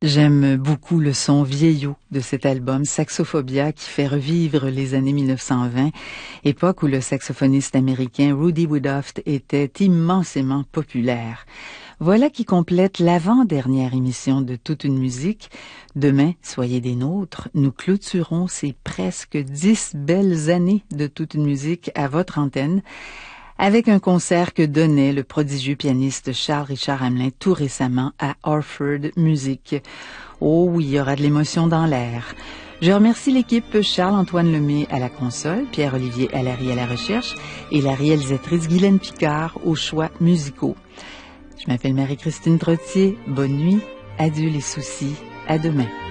J'aime beaucoup le son vieillot de cet album Saxophobia qui fait revivre les années 1920, époque où le saxophoniste américain Rudy Woodruff était immensément populaire. Voilà qui complète l'avant-dernière émission de Toute une musique. Demain, soyez des nôtres, nous clôturons ces presque 10 belles années de Toute une musique à votre antenne, avec un concert que donnait le prodigieux pianiste Charles-Richard Hamelin tout récemment à Orford Music. Oh oui, il y aura de l'émotion dans l'air. Je remercie l'équipe Charles-Antoine Lemay à la console, Pierre-Olivier Allary à la recherche et la réalisatrice Guylaine Picard aux choix musicaux. Je m'appelle Marie-Christine Trottier. Bonne nuit, adieu les soucis, à demain.